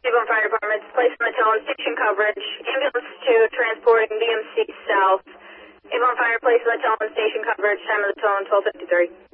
Avon Fire Department, placement tone, station coverage, ambulance 2 transporting BMC south. Avon Fire, placement tone, station coverage, time of the tone, 12:53.